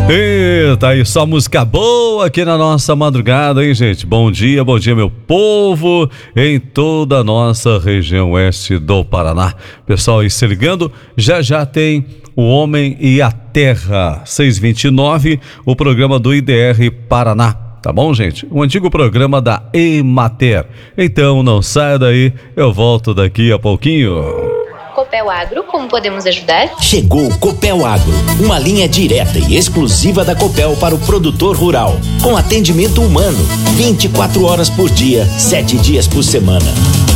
Eita, e só música boa aqui na nossa madrugada, hein, gente? Bom dia, meu povo em toda a nossa região oeste do Paraná. Pessoal, aí se ligando, já tem O Homem e a Terra, 6h29, o programa do IDR Paraná. Tá bom, gente? Um antigo programa da Emater. Então, não saia daí, eu volto daqui a pouquinho. Copel Agro, como podemos ajudar? Chegou o Copel Agro, uma linha direta e exclusiva da Copel para o produtor rural, com atendimento humano, 24 horas por dia, 7 dias por semana.